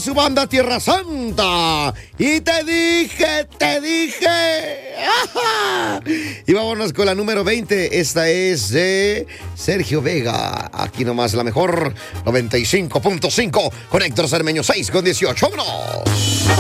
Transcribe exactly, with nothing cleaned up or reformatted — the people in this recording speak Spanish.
su banda Tierra Santa. Y te dije, te dije. ¡Ajá! Y vámonos con la número veinte. Esta es de Sergio Vega. Aquí nomás la mejor noventa y cinco punto cinco con Héctor Cermeño seis con dieciocho. ¡Vámonos!